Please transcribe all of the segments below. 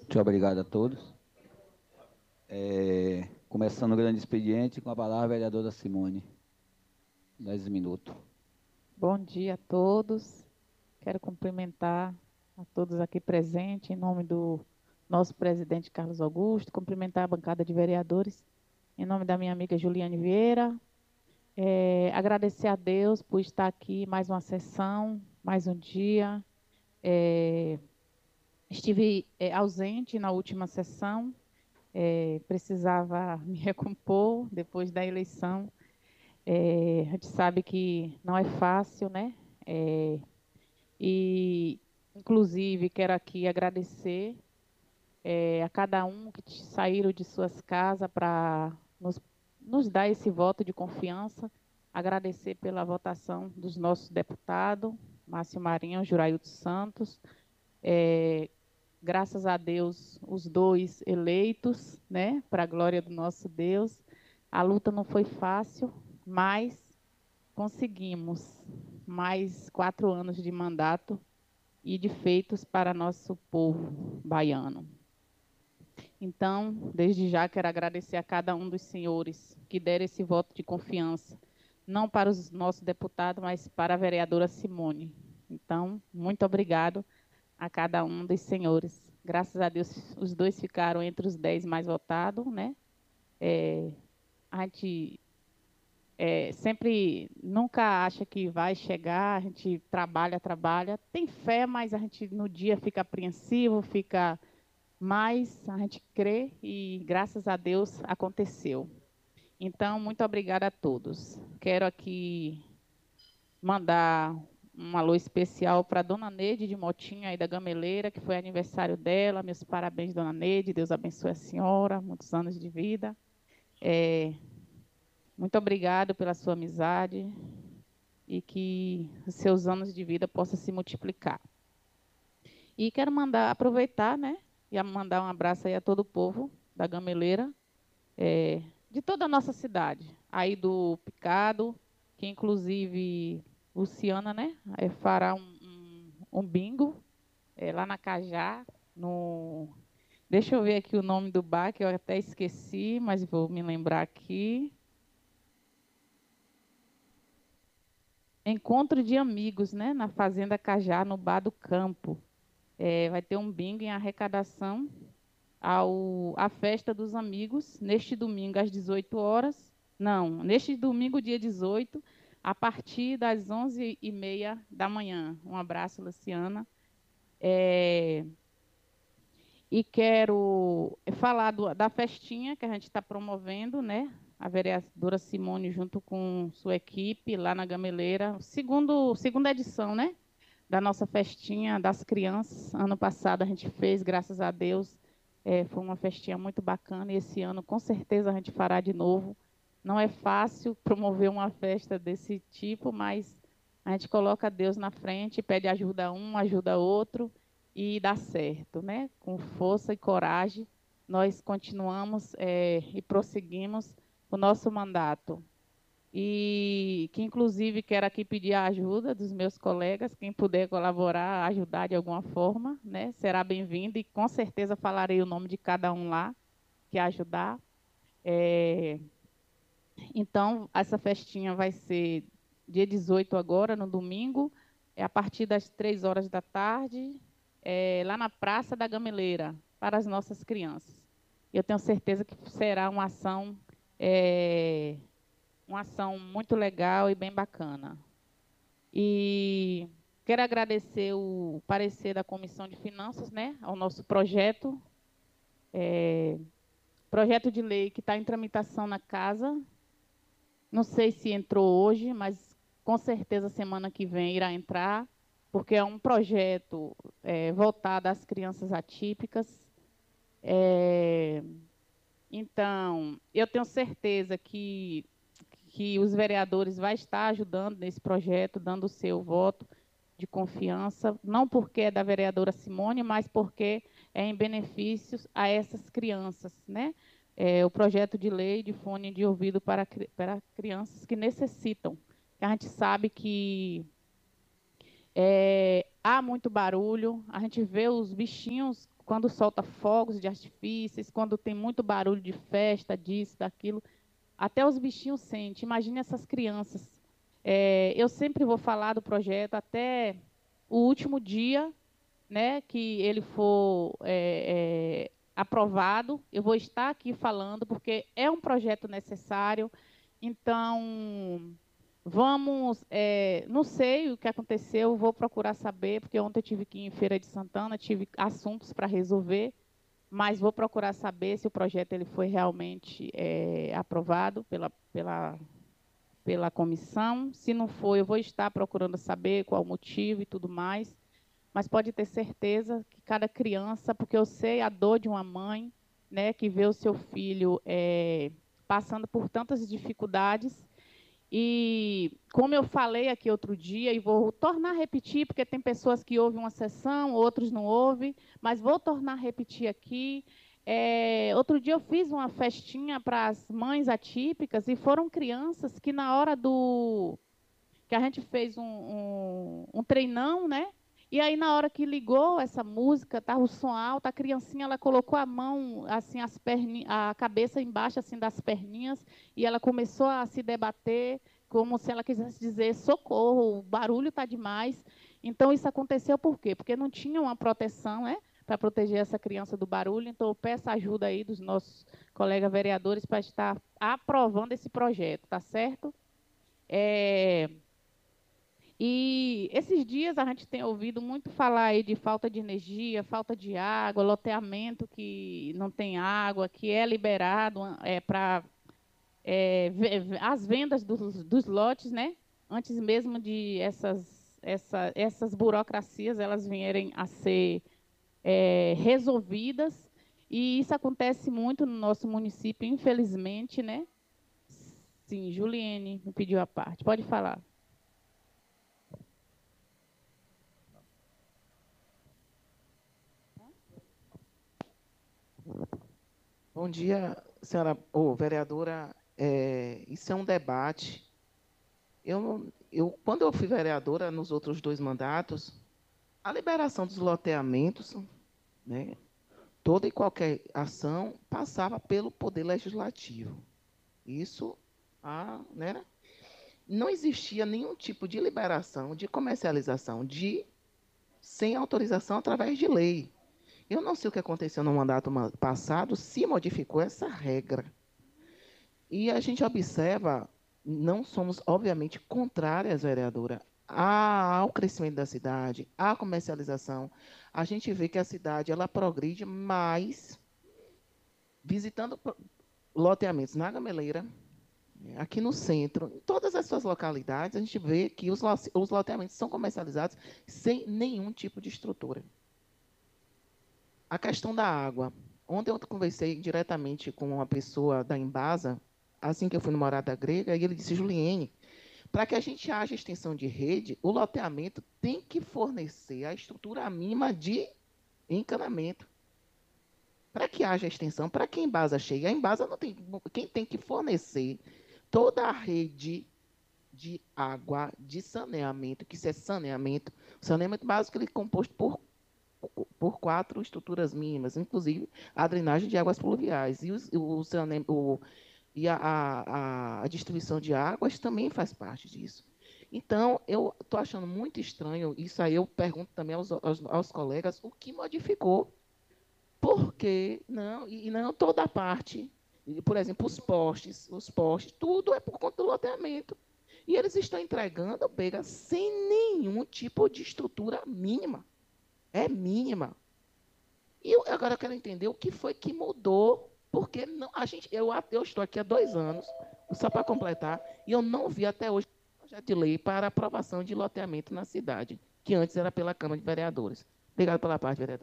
Muito obrigado a todos. Começando o grande expediente, com a palavra a vereadora Simone. 10 minutos. Bom dia a todos. Quero cumprimentar a todos aqui presentes, em nome do nosso presidente Carlos Augusto, cumprimentar a bancada de vereadores, em nome da minha amiga Juliane Vieira, agradecer a Deus por estar aqui mais uma sessão, mais um dia. Estive ausente na última sessão, precisava me recompor depois da eleição. A gente sabe que não é fácil, né? E, inclusive, quero aqui agradecer a cada um que saíram de suas casas para nos dar esse voto de confiança. Agradecer pela votação dos nossos deputados, Márcio Marinho, Juraildo Santos. Graças a Deus, os dois eleitos, né, para a glória do nosso Deus. A luta não foi fácil, mas conseguimos mais 4 anos de mandato e de feitos para nosso povo baiano. Então, desde já, quero agradecer a cada um dos senhores que deram esse voto de confiança, não para os nossos deputados, mas para a vereadora Simone. Então, muito obrigado a cada um dos senhores. Graças a Deus, os dois ficaram entre os 10 mais votados, né? A gente sempre nunca acha que vai chegar, a gente trabalha, tem fé, mas a gente no dia fica apreensivo, mas a gente crê e graças a Deus aconteceu. Então, muito obrigada a todos. Quero aqui mandar um alô especial para a dona Neide de Motinha, aí da Gameleira, que foi aniversário dela. Meus parabéns, dona Neide. Deus abençoe a senhora, muitos anos de vida. Muito obrigado pela sua amizade e que os seus anos de vida possam se multiplicar. E quero aproveitar, né, e mandar um abraço aí a todo o povo da Gameleira, de toda a nossa cidade, aí do Picado, que inclusive Luciana, né, fará um bingo lá na Cajá, deixa eu ver aqui o nome do bar, que eu até esqueci, mas vou me lembrar aqui. Encontro de amigos, né, na Fazenda Cajá, no Bar do Campo. Vai ter um bingo em arrecadação à festa dos amigos, neste domingo às 18 horas. Não, neste domingo, dia 18, a partir das 11h30 da manhã. Um abraço, Luciana. E quero falar da festinha que a gente está promovendo, né? A vereadora Simone, junto com sua equipe, lá na Gameleira, segunda edição, né? Da nossa festinha das crianças. Ano passado a gente fez, graças a Deus, foi uma festinha muito bacana. E esse ano, com certeza, a gente fará de novo. Não é fácil promover uma festa desse tipo, mas a gente coloca Deus na frente, pede ajuda a um, ajuda outro e dá certo, né? Com força e coragem, nós continuamos e prosseguimos o nosso mandato. E que, inclusive, quero aqui pedir a ajuda dos meus colegas, quem puder colaborar, ajudar de alguma forma, né? Será bem-vindo e com certeza falarei o nome de cada um lá que ajudar. Então, essa festinha vai ser dia 18 agora, no domingo, a partir das 3 horas da tarde, lá na Praça da Gameleira, para as nossas crianças. Eu tenho certeza que será uma ação muito legal e bem bacana. E quero agradecer o parecer da Comissão de Finanças, né, ao nosso projeto de lei que está em tramitação na casa. Não sei se entrou hoje, mas com certeza semana que vem irá entrar, porque é um projeto voltado às crianças atípicas. Então, eu tenho certeza que os vereadores vão estar ajudando nesse projeto, dando o seu voto de confiança, não porque é da vereadora Simone, mas porque é em benefícios a essas crianças, né? O projeto de lei de fone de ouvido para crianças que necessitam. A gente sabe que há muito barulho, a gente vê os bichinhos quando solta fogos de artifícios, quando tem muito barulho de festa, disso, daquilo, até os bichinhos sentem. Imagine essas crianças. Eu sempre vou falar do projeto até o último dia, né, que ele for aprovado, eu vou estar aqui falando, porque é um projeto necessário. Então, vamos, não sei o que aconteceu, vou procurar saber, porque ontem eu tive que ir em Feira de Santana, tive assuntos para resolver, mas vou procurar saber se o projeto ele foi realmente aprovado pela comissão. Se não foi, eu vou estar procurando saber qual o motivo e tudo mais. Mas pode ter certeza que cada criança, porque eu sei a dor de uma mãe, né, que vê o seu filho passando por tantas dificuldades. E como eu falei aqui outro dia, e vou tornar a repetir, porque tem pessoas que ouvem uma sessão, outros não ouvem, mas vou tornar a repetir aqui. Outro dia eu fiz uma festinha para as mães atípicas e foram crianças que na hora que a gente fez um treinão, né? E aí, na hora que ligou essa música, estava o som alto, a criancinha ela colocou a mão, assim, a cabeça embaixo assim, das perninhas, e ela começou a se debater, como se ela quisesse dizer, socorro, o barulho está demais. Então, isso aconteceu por quê? Porque não tinha uma proteção, né? Para proteger essa criança do barulho. Então, eu peço ajuda aí dos nossos colegas vereadores para estar aprovando esse projeto, tá certo? E esses dias a gente tem ouvido muito falar aí de falta de energia, falta de água, loteamento que não tem água, que é liberado para as vendas dos lotes, né? Antes mesmo de essas burocracias elas vierem a ser resolvidas. E isso acontece muito no nosso município, infelizmente, né? Sim, Juliene me pediu a parte. Pode falar. Bom dia, senhora, vereadora. Isso é um debate. Quando eu fui vereadora nos outros dois mandatos, a liberação dos loteamentos, né, toda e qualquer ação passava pelo Poder Legislativo. Isso, né, não existia nenhum tipo de liberação, de comercialização sem autorização através de lei. Eu não sei o que aconteceu no mandato passado, se modificou essa regra. E a gente observa, não somos, obviamente, contrárias, vereadora, ao crescimento da cidade, à comercialização. A gente vê que a cidade ela progride mais visitando loteamentos na Gameleira, aqui no centro, em todas as suas localidades, a gente vê que os loteamentos são comercializados sem nenhum tipo de estrutura. A questão da água. Ontem eu conversei diretamente com uma pessoa da Embasa, assim que eu fui no Morada Grega, e ele disse, Juliene, para que a gente haja extensão de rede, o loteamento tem que fornecer a estrutura mínima de encanamento. Para que haja extensão, para que a Embasa chegue, a Embasa não tem, quem tem que fornecer toda a rede de água, de saneamento, que isso é saneamento, o saneamento básico ele é composto por 4 estruturas mínimas, inclusive a drenagem de águas pluviais. A distribuição de águas também faz parte disso. Então, eu estou achando muito estranho, isso aí eu pergunto também aos colegas, o que modificou? Por que não? E não toda a parte. Por exemplo, os postes, tudo é por conta do loteamento. E eles estão entregando, pega, sem nenhum tipo de estrutura mínima. É mínima. E agora eu quero entender o que foi que mudou, porque não, eu estou aqui há 2 anos, só para completar, e eu não vi até hoje um projeto de lei para aprovação de loteamento na cidade, que antes era pela Câmara de Vereadores. Obrigado pela parte, vereador.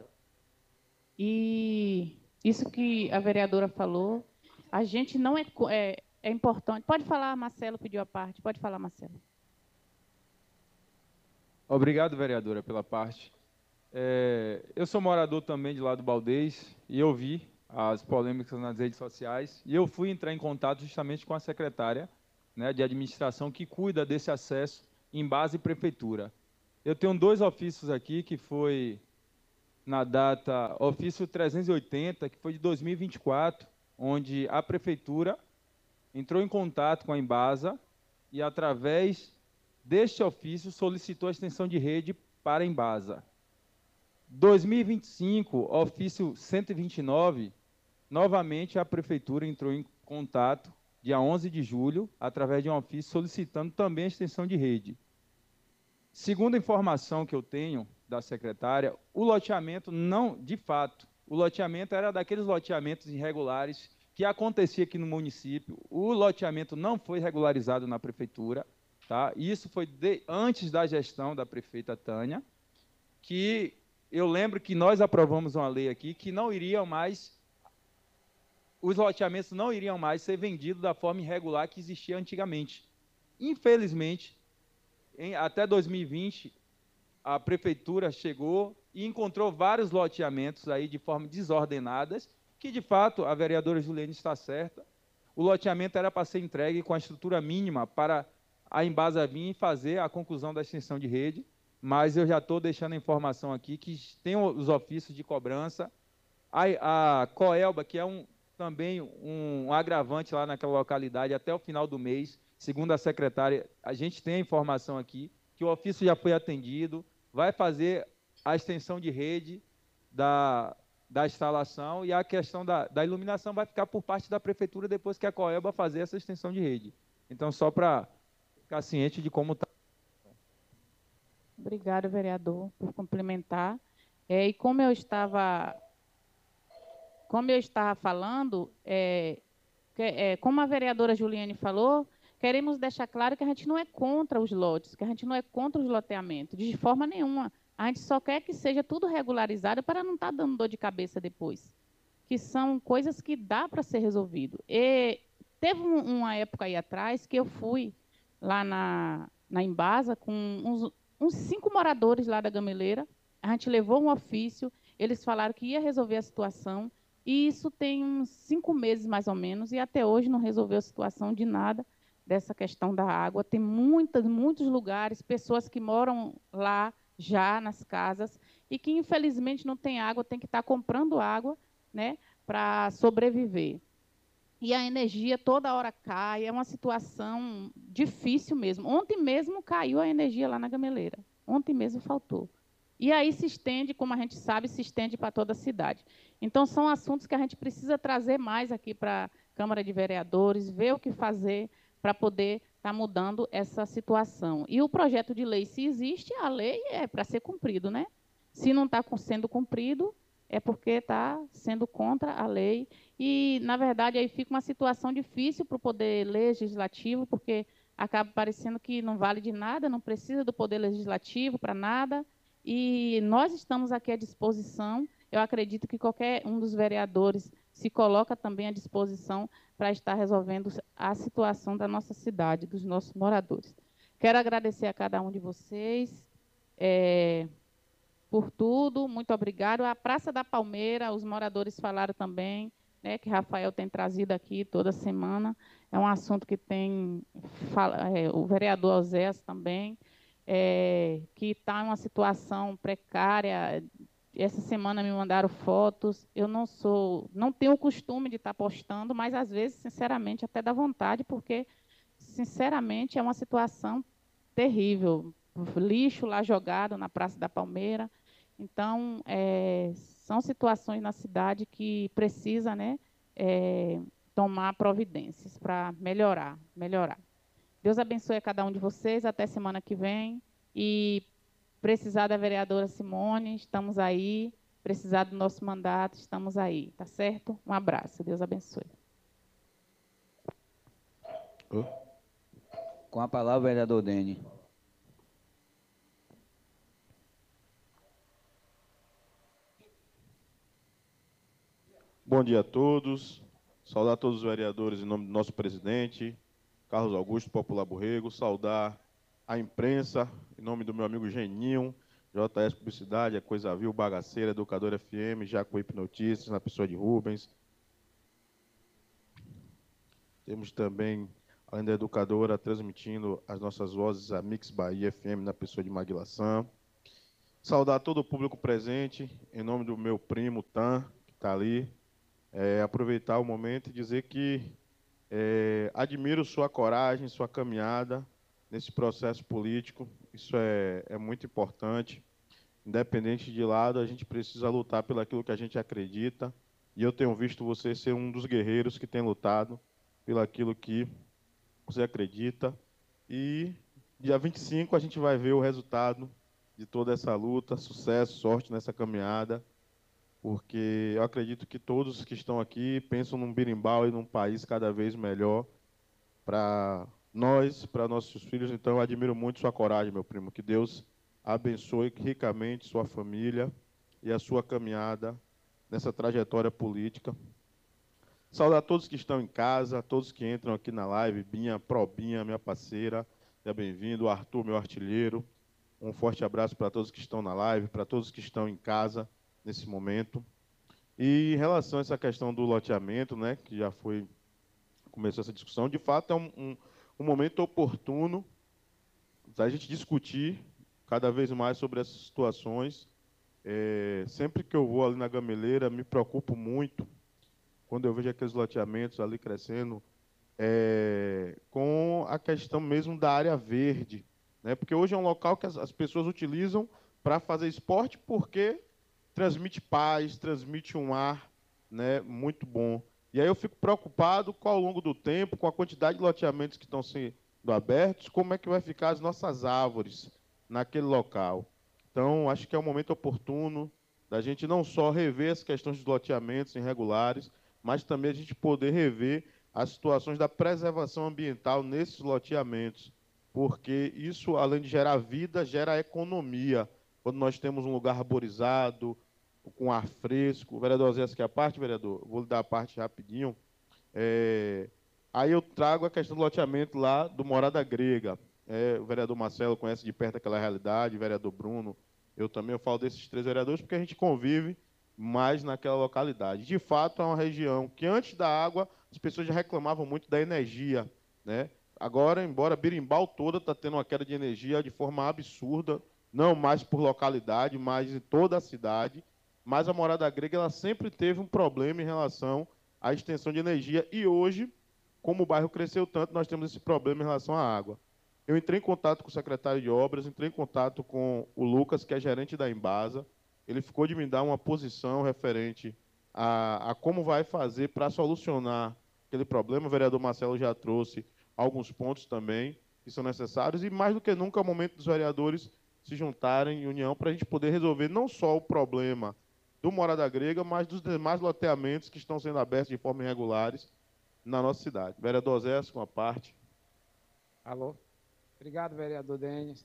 E isso que a vereadora falou, a gente não é importante. Pode falar, Marcelo pediu a parte. Pode falar, Marcelo. Obrigado, vereadora, pela parte. Eu sou morador também de lá do Baldez e eu vi as polêmicas nas redes sociais e eu fui entrar em contato justamente com a secretária, né, de administração que cuida desse acesso em base e prefeitura. eu tenho 2 ofícios aqui, que foi na data, ofício 380, que foi de 2024, onde a Prefeitura entrou em contato com a Embasa e, através deste ofício, solicitou a extensão de rede para a Embasa. 2025, ofício 129, novamente a Prefeitura entrou em contato, dia 11 de julho, através de um ofício solicitando também a extensão de rede. Segundo a informação que eu tenho da secretária, o loteamento não, de fato, o loteamento era daqueles loteamentos irregulares que acontecia aqui no município. O loteamento não foi regularizado na prefeitura, tá? Isso foi antes da gestão da prefeita Tânia, que eu lembro que nós aprovamos uma lei aqui que não iriam mais, os loteamentos não iriam mais ser vendidos da forma irregular que existia antigamente. Infelizmente, até 2020, a prefeitura chegou e encontrou vários loteamentos aí de forma desordenadas, que de fato a vereadora Juliane está certa. O loteamento era para ser entregue com a estrutura mínima para a Embasa vir e fazer a conclusão da extensão de rede, mas eu já estou deixando a informação aqui que tem os ofícios de cobrança. A Coelba, que é também um agravante lá naquela localidade, até o final do mês, segundo a secretária, a gente tem a informação aqui que o ofício já foi atendido, vai fazer a extensão de rede da instalação e a questão da iluminação vai ficar por parte da prefeitura depois que a Coelba fazer essa extensão de rede. Então, só para ficar ciente de como está. Obrigada, vereador, por complementar. E como eu estava falando, como a vereadora Juliane falou, queremos deixar claro que a gente não é contra os lotes, que a gente não é contra os loteamentos, de forma nenhuma. A gente só quer que seja tudo regularizado para não estar dando dor de cabeça depois, que são coisas que dá para ser resolvido. E teve uma época aí atrás que eu fui lá na Embasa com uns 5 moradores lá da Gameleira, a gente levou um ofício, eles falaram que ia resolver a situação, e isso tem uns 5 meses mais ou menos, e até hoje não resolveu a situação de nada dessa questão da água. Tem muitos lugares, pessoas que moram lá já nas casas e que infelizmente não tem água, tem que estar comprando água, né, para sobreviver. E a energia toda hora cai, é uma situação difícil mesmo. Ontem mesmo caiu a energia lá na Gameleira, ontem mesmo faltou. E aí se estende, como a gente sabe, se estende para toda a cidade. Então, são assuntos que a gente precisa trazer mais aqui para a Câmara de Vereadores, ver o que fazer para poder estar mudando essa situação. E o projeto de lei, se existe, a lei é para ser cumprido, né? Se não está sendo cumprido, é porque está sendo contra a lei. E, na verdade, aí fica uma situação difícil para o Poder Legislativo, porque acaba parecendo que não vale de nada, não precisa do Poder Legislativo para nada. E nós estamos aqui à disposição. Eu acredito que qualquer um dos vereadores se coloca também à disposição para estar resolvendo a situação da nossa cidade, dos nossos moradores. Quero agradecer a cada um de vocês por tudo, muito obrigado. A Praça da Palmeira, os moradores falaram também, né, que Rafael tem trazido aqui toda semana. É um assunto que tem o vereador Oséias também, que está em uma situação precária. Essa semana me mandaram fotos. Eu não tenho o costume de estar postando, mas às vezes, sinceramente, até dá vontade, porque, sinceramente, é uma situação terrível. Lixo lá jogado na Praça da Palmeira. Então, são situações na cidade que precisa, né, tomar providências para melhorar. Deus abençoe a cada um de vocês. Até semana que vem. E precisar da vereadora Simone, estamos aí. Precisar do nosso mandato, estamos aí. Tá certo? Um abraço. Deus abençoe. Com a palavra, o vereador Dene. Bom dia a todos. Saudar todos os vereadores em nome do nosso presidente, Carlos Augusto Popular Borrego. Saudar a imprensa, em nome do meu amigo Geninho, JS Publicidade, a Coisa Viu, Bagaceira, Educador FM, Jacuípe Notícias, na pessoa de Rubens. Temos também, além da educadora, transmitindo as nossas vozes, a Mix Bahia FM, na pessoa de Maguila Sam. Saudar todo o público presente, em nome do meu primo Tan, que está ali. Aproveitar o momento e dizer que admiro sua coragem, sua caminhada nesse processo político. Isso é muito importante. Independente de lado, a gente precisa lutar pelo aquilo que a gente acredita. E eu tenho visto você ser um dos guerreiros que tem lutado pelo aquilo que você acredita. E dia 25 a gente vai ver o resultado de toda essa luta. Sucesso, sorte nessa caminhada, porque eu acredito que todos que estão aqui pensam num berimbau e num país cada vez melhor para nós, para nossos filhos. Então, eu admiro muito sua coragem, meu primo. Que Deus abençoe ricamente sua família e a sua caminhada nessa trajetória política. Saudar todos que estão em casa, todos que entram aqui na live. Binha, Probinha, minha parceira, seja bem-vindo. Arthur, meu artilheiro. Um forte abraço para todos que estão na live, para todos que estão em casa nesse momento. E em relação a essa questão do loteamento, né, que já começou essa discussão, de fato é um momento oportuno da gente discutir cada vez mais sobre essas situações. Sempre que eu vou ali na Gameleira, me preocupo muito quando eu vejo aqueles loteamentos ali crescendo, com a questão mesmo da área verde, né? Porque hoje é um local que as pessoas utilizam para fazer esporte, porque transmite paz, transmite um ar, né, muito bom. E aí eu fico preocupado com, ao longo do tempo, com a quantidade de loteamentos que estão sendo abertos, como é que vai ficar as nossas árvores naquele local. Então, acho que é um momento oportuno da gente não só rever as questões dos loteamentos irregulares, mas também a gente poder rever as situações da preservação ambiental nesses loteamentos, porque isso, além de gerar vida, gera economia. Quando nós temos um lugar arborizado, com ar fresco. O vereador Zé, quer a parte, vereador? Vou lhe dar a parte rapidinho. Aí eu trago a questão do loteamento lá do Morada Grega. O vereador Marcelo conhece de perto aquela realidade, o vereador Bruno, eu também. Eu falo desses três vereadores porque a gente convive mais naquela localidade. De fato, é uma região que, antes da água, as pessoas já reclamavam muito da energia, né? Agora, embora Birimbau toda está tendo uma queda de energia de forma absurda, não mais por localidade, mas em toda a cidade. Mas a Morada Grega ela sempre teve um problema em relação à extensão de energia. E hoje, como o bairro cresceu tanto, nós temos esse problema em relação à água. Eu entrei em contato com o secretário de obras, entrei em contato com o Lucas, que é gerente da Embasa. Ele ficou de me dar uma posição referente a como vai fazer para solucionar aquele problema. O vereador Marcelo já trouxe alguns pontos também que são necessários. E, mais do que nunca, é o momento dos vereadores se juntarem em união para a gente poder resolver não só o problema do Morada Grega, mas dos demais loteamentos que estão sendo abertos de forma irregulares na nossa cidade. Vereador Zé, com a parte. Alô? Obrigado, vereador Denis.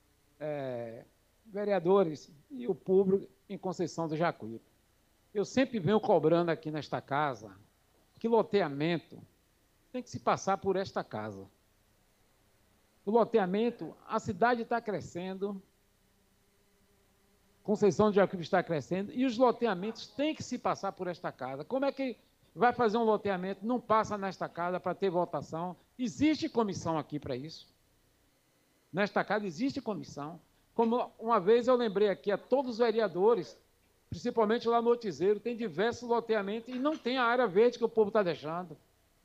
Vereadores e o público em Conceição do Jacuípe. Eu sempre venho cobrando aqui nesta casa que loteamento tem que se passar por esta casa. O loteamento, a cidade está crescendo, Conceição do Jacuípe está crescendo, e os loteamentos têm que se passar por esta casa. Como é que vai fazer um loteamento, não passa nesta casa para ter votação? Existe comissão aqui para isso. Nesta casa existe comissão. Como uma vez eu lembrei aqui a todos os vereadores, principalmente lá no Otizeiro, tem diversos loteamentos e não tem a área verde que o povo está deixando.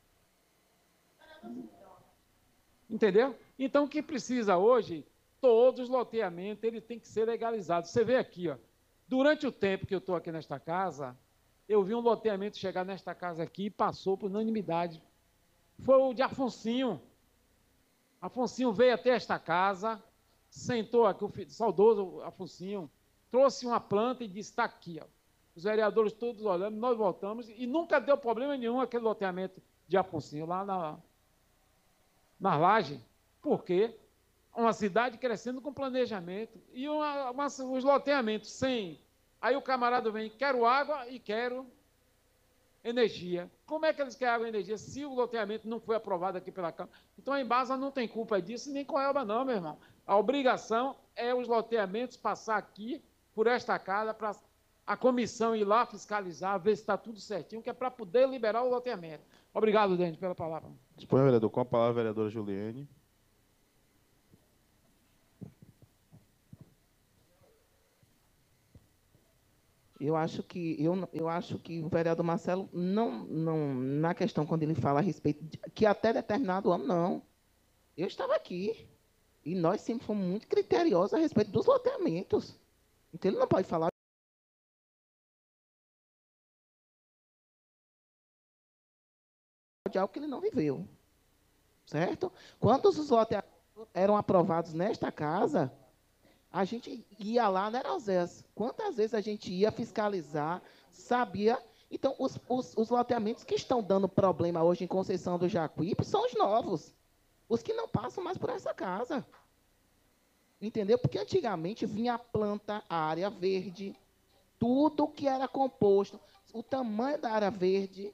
Entendeu? Então, o que precisa hoje, todos os loteamentos, ele tem que ser legalizado. Você vê aqui, ó, durante o tempo que eu estou aqui nesta casa, eu vi um loteamento chegar nesta casa aqui e passou por unanimidade. Foi o de Afonsinho. Afonsinho veio até esta casa, sentou aqui, o saudoso Afonsinho, trouxe uma planta e disse, está aqui, ó. Os vereadores todos olhando, nós voltamos, e nunca deu problema nenhum aquele loteamento de Afonsinho, lá na laje. Por quê? Uma cidade crescendo com planejamento, e os loteamentos sem... Aí o camarada vem, quero água e quero energia. Como é que eles querem água e energia se o loteamento não foi aprovado aqui pela Câmara? Então a Embasa não tem culpa disso, nem Coelba não, meu irmão. A obrigação é os loteamentos passar aqui por esta casa para a comissão ir lá fiscalizar, ver se está tudo certinho, que é para poder liberar o loteamento. Obrigado, Dente, pela palavra. Dispõe, vereador, com a palavra a vereadora Juliene. Eu acho que o vereador Marcelo não na questão quando ele fala a respeito que até determinado ano não. Eu estava aqui e nós sempre fomos muito criteriosos a respeito dos loteamentos. Então ele não pode falar de algo que ele não viveu, certo? Quando os loteamentos eram aprovados nesta casa, a gente ia lá, né, Oséias? Quantas vezes a gente ia fiscalizar, sabia? Então, os loteamentos que estão dando problema hoje em Conceição do Jacuípe são os novos. Os que não passam mais por essa casa. Entendeu? Porque antigamente vinha a planta, a área verde, tudo que era composto, o tamanho da área verde,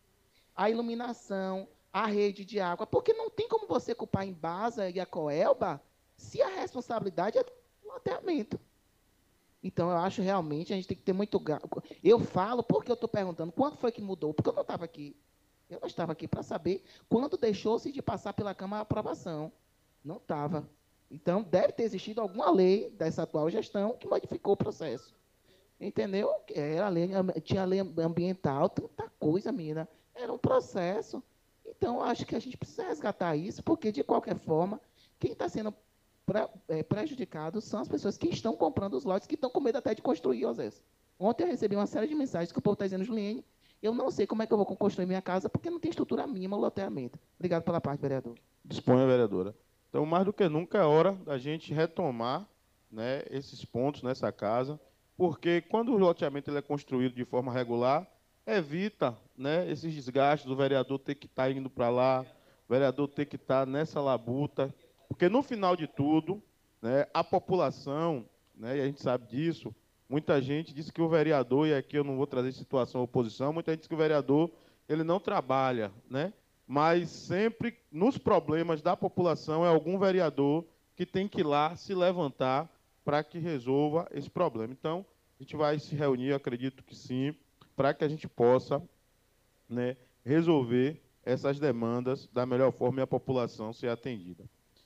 a iluminação, a rede de água. Porque não tem como você culpar a Embasa e a Coelba se a responsabilidade é loteamento. Então, eu acho realmente a gente tem que ter muito... Eu falo porque eu estou perguntando quando foi que mudou, porque eu não estava aqui. Eu não estava aqui para saber quando deixou-se de passar pela Câmara a aprovação. Não estava. Então, deve ter existido alguma lei dessa atual gestão que modificou o processo. Entendeu? Era a lei, tinha a lei ambiental, tanta coisa, menina. Era um processo. Então, eu acho que a gente precisa resgatar isso, porque, de qualquer forma, quem está sendo prejudicados são as pessoas que estão comprando os lotes, que estão com medo até de construir, Osés. Ontem eu recebi uma série de mensagens que o povo está dizendo, Juliene, eu não sei como é que eu vou construir minha casa, porque não tem estrutura mínima o loteamento. Obrigado pela parte, vereador. Disponha, vereadora. Então, mais do que nunca, é hora da gente retomar, né, esses pontos nessa casa, porque quando o loteamento ele é construído de forma regular, evita, né, esses desgastes do vereador ter que estar indo para lá, o vereador ter que estar nessa labuta, porque no final de tudo, né, a população, né, e a gente sabe disso, muita gente diz que o vereador, e aqui eu não vou trazer situação oposição, muita gente diz que o vereador ele não trabalha, né? Mas sempre nos problemas da população é algum vereador que tem que ir lá se levantar para que resolva esse problema. Então, a gente vai se reunir, acredito que sim, para que a gente possa, né, resolver essas demandas da melhor forma e a população ser atendida.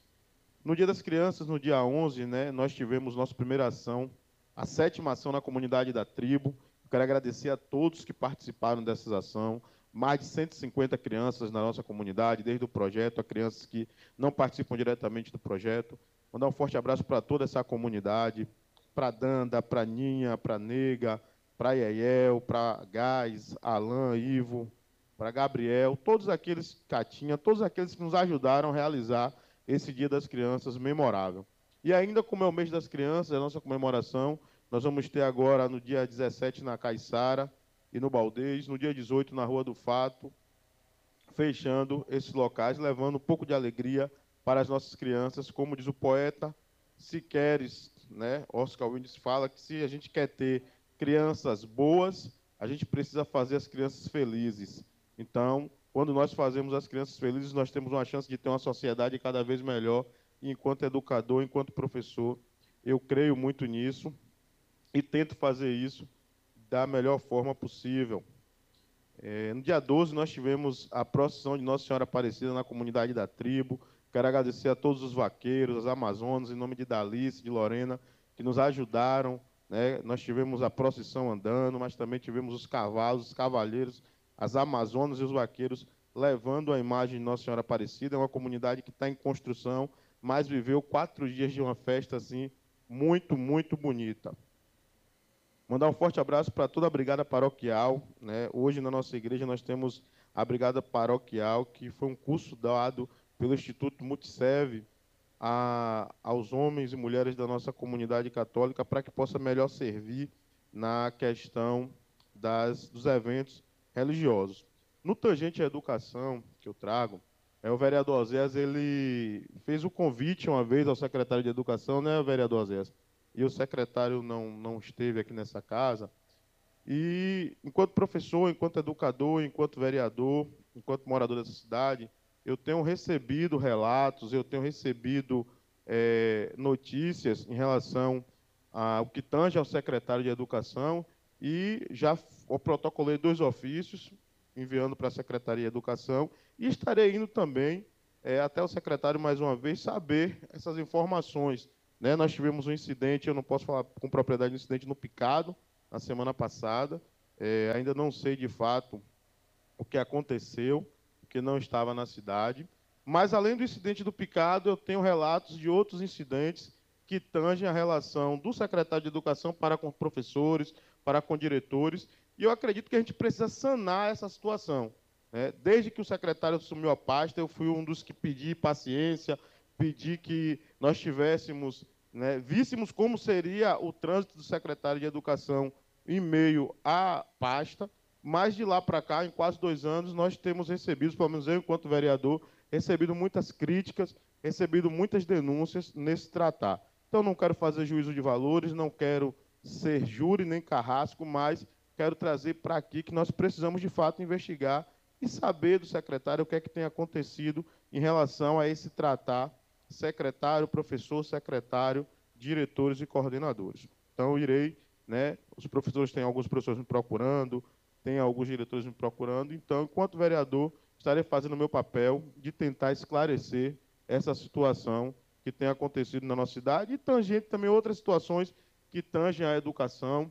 No Dia das Crianças, no dia 11, né, nós tivemos nossa primeira ação, a 7ª ação na comunidade da tribo. Eu quero agradecer a todos que participaram dessa ação, mais de 150 crianças na nossa comunidade, desde o projeto, a crianças que não participam diretamente do projeto. Mandar um forte abraço para toda essa comunidade, para a Danda, para a Ninha, para a Nega, para a Yeyel, para a Gás, Alain, Ivo, para Gabriel, todos aqueles, Catinha, todos aqueles que nos ajudaram a realizar esse Dia das Crianças memorável. E ainda como é o mês das crianças, a nossa comemoração, nós vamos ter agora no dia 17 na Caiçara e no Baldez, no dia 18 na Rua do Fato, fechando esses locais, levando um pouco de alegria para as nossas crianças. Como diz o poeta, se queres, né, Oscar Wilde fala que se a gente quer ter crianças boas, a gente precisa fazer as crianças felizes. Então, quando nós fazemos as crianças felizes, nós temos uma chance de ter uma sociedade cada vez melhor. E enquanto educador, enquanto professor, eu creio muito nisso e tento fazer isso da melhor forma possível. No dia 12, nós tivemos a procissão de Nossa Senhora Aparecida na comunidade da tribo. Quero agradecer a todos os vaqueiros, as amazonas, em nome de Dalice, de Lorena, que nos ajudaram, né? Nós tivemos a procissão andando, mas também tivemos os cavalos, os cavalheiros, as amazonas e os vaqueiros levando a imagem de Nossa Senhora Aparecida. É uma comunidade que está em construção, mas viveu 4 dias de uma festa assim, muito, muito bonita. Mandar um forte abraço para toda a Brigada Paroquial, né? Hoje, na nossa igreja, nós temos a Brigada Paroquial, que foi um curso dado pelo Instituto Multiserve aos homens e mulheres da nossa comunidade católica para que possa melhor servir na questão dos eventos religiosos. No tangente à educação que eu trago, o vereador Oséias, ele fez o convite uma vez ao secretário de Educação, né, vereador Oséias? E o secretário não esteve aqui nessa casa. E, enquanto professor, enquanto educador, enquanto vereador, enquanto morador dessa cidade, eu tenho recebido relatos, eu tenho recebido notícias em relação ao que tange ao secretário de Educação e já protocolei 2 ofícios, enviando para a Secretaria de Educação, e estarei indo também até o secretário, mais uma vez, saber essas informações. Né? Nós tivemos um incidente, eu não posso falar com propriedade do incidente no Picado, na semana passada. Ainda não sei, de fato, o que aconteceu, porque não estava na cidade. Mas, além do incidente do picado, eu tenho relatos de outros incidentes que tangem a relação do secretário de Educação para com professores, para com diretores, e eu acredito que a gente precisa sanar essa situação. Desde que o secretário assumiu a pasta, eu fui um dos que pedi paciência, pedi que nós tivéssemos, víssemos como seria o trânsito do secretário de Educação em meio à pasta, mas de lá para cá, em quase 2 anos, nós temos recebido, pelo menos eu, enquanto vereador, recebido muitas críticas, recebido muitas denúncias nesse tratar. Então, não quero fazer juízo de valores, não quero ser júri nem carrasco, mas quero trazer para aqui que nós precisamos, de fato, investigar e saber do secretário o que é que tem acontecido em relação a esse tratar secretário, professor, secretário, diretores e coordenadores. Então, eu irei, os professores têm alguns professores me procurando, tem alguns diretores me procurando, então, enquanto vereador, estarei fazendo o meu papel de tentar esclarecer essa situação que tem acontecido na nossa cidade e tangente também outras situações que tangem a educação,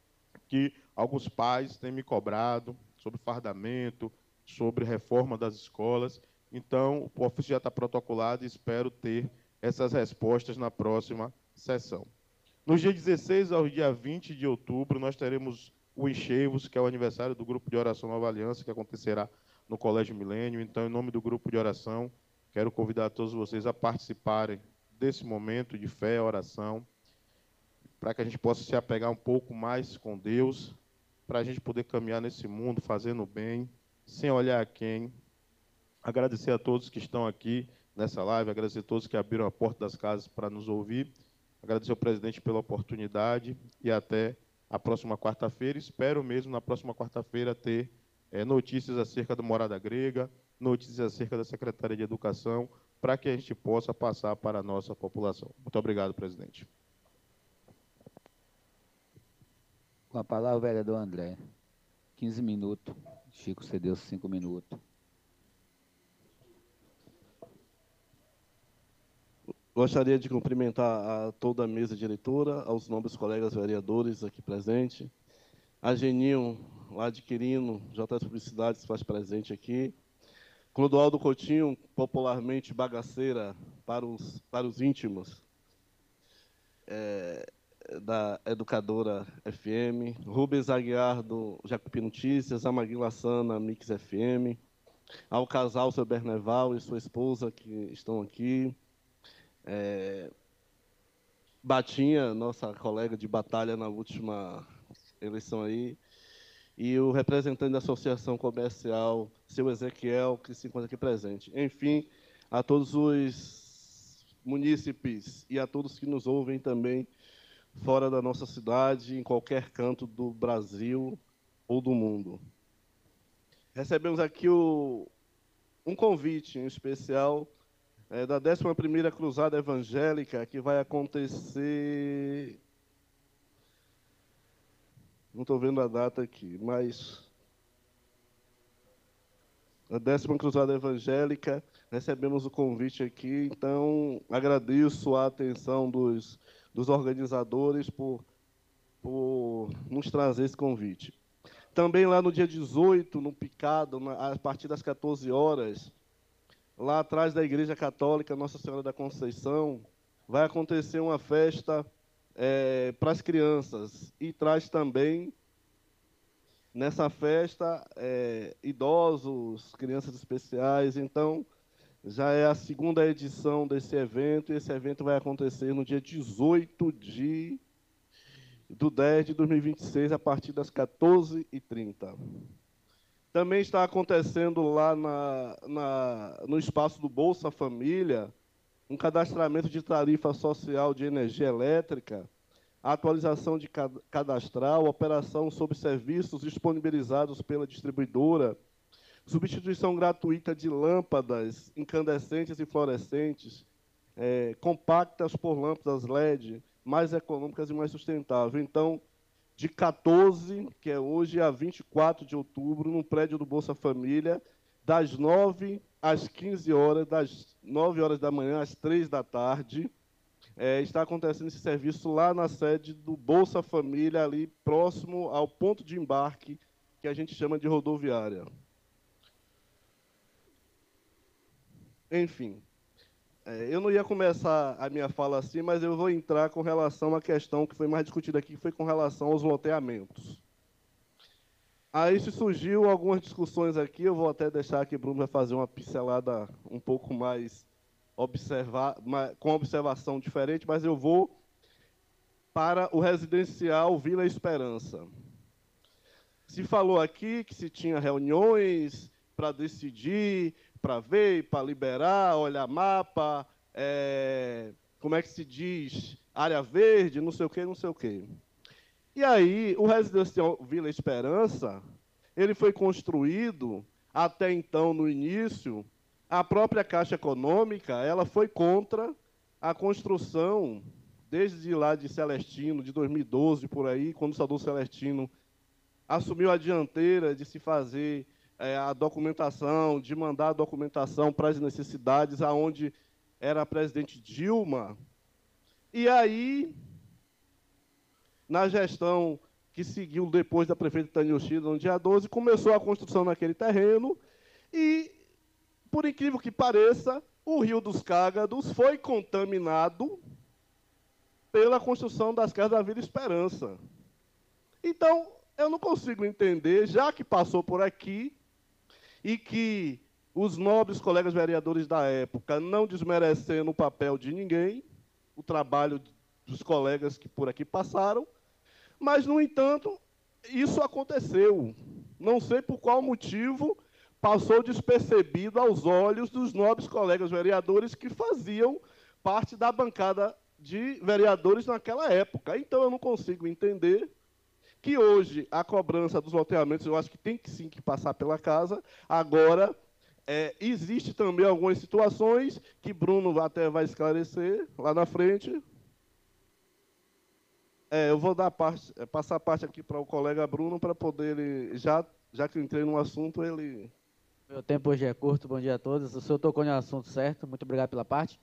que alguns pais têm me cobrado sobre fardamento, sobre reforma das escolas. Então, o ofício já está protocolado e espero ter essas respostas na próxima sessão. No dia 16 ao dia 20 de outubro, nós teremos o Enchevos, que é o aniversário do Grupo de Oração Nova Aliança, que acontecerá no Colégio Milênio. Então, em nome do Grupo de Oração, quero convidar todos vocês a participarem desse momento de fé, oração, para que a gente possa se apegar um pouco mais com Deus, para a gente poder caminhar nesse mundo fazendo bem, sem olhar a quem. Agradecer a todos que estão aqui nessa live, agradecer a todos que abriram a porta das casas para nos ouvir, agradecer ao presidente pela oportunidade e até a próxima quarta-feira. Espero mesmo, na próxima quarta-feira, ter notícias acerca da morada grega, notícias acerca da Secretaria de Educação, para que a gente possa passar para a nossa população. Muito obrigado, presidente. Com a palavra, o vereador André. 15 minutos. Chico cedeu 5 minutos. Gostaria de cumprimentar a toda a mesa diretora, aos nobres colegas vereadores aqui presentes, a Geninho, lá de Quirino, JS Publicidade, se faz presente aqui, Clodoaldo Coutinho, popularmente bagaceira para os íntimos, da Educadora FM, Rubens Aguiar, do Jacupi Notícias, a Maguila Sana, Mix FM, ao casal, seu Berneval e sua esposa, que estão aqui, Batinha, nossa colega de batalha na última eleição aí, e o representante da Associação Comercial, seu Ezequiel, que se encontra aqui presente. Enfim, a todos os munícipes e a todos que nos ouvem também fora da nossa cidade, em qualquer canto do Brasil ou do mundo. Recebemos aqui um convite em especial da 11ª Cruzada Evangélica, que vai acontecer... Não estou vendo a data aqui, mas... A 10ª Cruzada Evangélica, recebemos o convite aqui, então agradeço a atenção dos organizadores por nos trazer esse convite. Também lá no dia 18, no Picado, a partir das 14 horas, lá atrás da Igreja Católica Nossa Senhora da Conceição, vai acontecer uma festa para as crianças. E traz também, nessa festa, idosos, crianças especiais. Então, já é a 2ª edição desse evento, e esse evento vai acontecer no dia 18 de 10 de 2026, a partir das 14h30. Também está acontecendo lá no espaço do Bolsa Família, um cadastramento de tarifa social de energia elétrica, atualização de cadastral, operação sobre serviços disponibilizados pela distribuidora, substituição gratuita de lâmpadas incandescentes e fluorescentes, compactas por lâmpadas LED, mais econômicas e mais sustentáveis. Então, de 14, que é hoje, a 24 de outubro, no prédio do Bolsa Família, das 9 às 15 horas, das 9 horas da manhã às 3 da tarde, está acontecendo esse serviço lá na sede do Bolsa Família, ali próximo ao ponto de embarque, que a gente chama de rodoviária. Enfim, eu não ia começar a minha fala assim, mas eu vou entrar com relação à questão que foi mais discutida aqui, que foi com relação aos loteamentos. Aí se surgiu algumas discussões aqui, eu vou até deixar que o Bruno vai fazer uma pincelada um pouco mais com observação diferente, mas eu vou para o residencial Vila Esperança. Se falou aqui que se tinha reuniões para decidir, para ver, para liberar, olhar mapa, como é que se diz, área verde, não sei o quê, não sei o quê. E aí, o residencial Vila Esperança, ele foi construído, até então, no início, a própria Caixa Econômica, ela foi contra a construção, desde lá de Celestino, de 2012, por aí, quando o Saudoso Celestino assumiu a dianteira de se fazer a documentação, de mandar a documentação para as necessidades, aonde era a presidente Dilma. E aí, na gestão que seguiu depois da prefeita Tânia Yoshida, no dia 12, começou a construção naquele terreno e, por incrível que pareça, o Rio dos Cágados foi contaminado pela construção das casas da Vila Esperança. Então, eu não consigo entender, já que passou por aqui, e que os nobres colegas vereadores da época, não desmerecendo o papel de ninguém, o trabalho dos colegas que por aqui passaram, mas, no entanto, isso aconteceu. Não sei por qual motivo passou despercebido aos olhos dos nobres colegas vereadores que faziam parte da bancada de vereadores naquela época. Então, eu não consigo entender que hoje a cobrança dos loteamentos, eu acho que tem que sim que passar pela casa. Agora, existe também algumas situações que Bruno até vai esclarecer lá na frente. Eu vou passar a parte aqui para o colega Bruno, para poder, já que eu entrei no assunto, ele... Meu tempo hoje é curto, bom dia a todos. O senhor tocou no assunto certo, muito obrigado pela parte.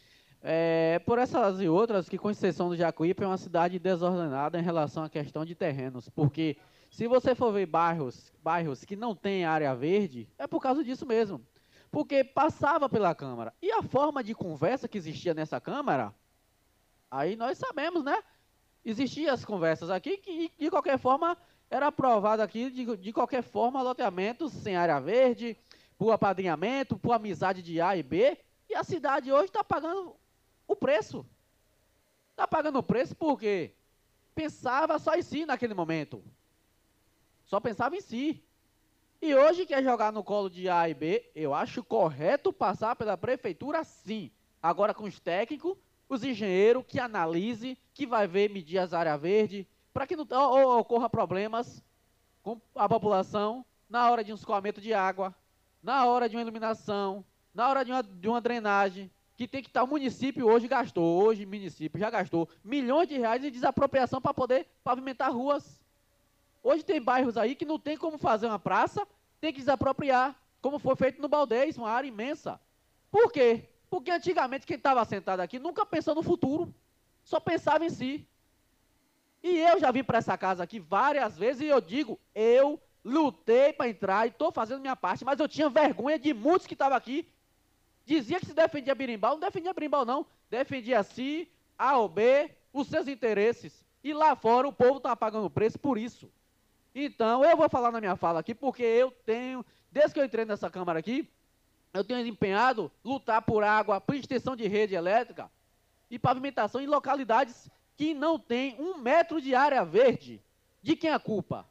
Por essas e outras, que com exceção do Jacuípe é uma cidade desordenada em relação à questão de terrenos, porque se você for ver bairros que não têm área verde, é por causa disso mesmo, porque passava pela Câmara, e a forma de conversa que existia nessa Câmara, aí nós sabemos, né? Existiam as conversas aqui que, de qualquer forma, era aprovado aqui, de qualquer forma, loteamentos sem área verde, por apadrinhamento, por amizade de A e B, e a cidade hoje está pagando o preço. Está pagando o preço porque pensava só em si naquele momento. Só pensava em si. E hoje quer jogar no colo de A e B, eu acho correto passar pela prefeitura sim. Agora com os técnicos, os engenheiros que analise, que vai ver medir as áreas verdes, para que não ocorra problemas com a população na hora de um escoamento de água, na hora de uma iluminação, na hora de uma drenagem, que tem que estar, o município hoje já gastou milhões de reais em desapropriação para poder pavimentar ruas. Hoje tem bairros aí que não tem como fazer uma praça, tem que desapropriar, como foi feito no Baldez, uma área imensa. Por quê? Porque antigamente quem estava sentado aqui nunca pensou no futuro, só pensava em si. E eu já vim para essa casa aqui várias vezes e eu digo, eu lutei para entrar e estou fazendo minha parte, mas eu tinha vergonha de muitos que estavam aqui. Dizia que se defendia berimbau, não defendia berimbau não, defendia si, A ou B, os seus interesses. E lá fora o povo está pagando preço por isso. Então, eu vou falar na minha fala aqui, porque eu tenho, desde que eu entrei nessa Câmara aqui, eu tenho empenhado lutar por água, por extensão de rede elétrica e pavimentação em localidades que não tem 1 metro de área verde. De quem é a culpa?